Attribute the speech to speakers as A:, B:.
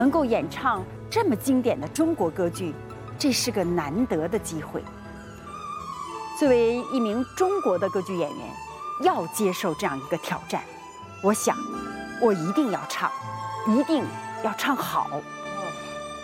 A: 能够演唱这么经典的中国歌剧，这是个难得的机会。作为一名中国的歌剧演员，要接受这样一个挑战，我想，我一定要唱，一定要唱好。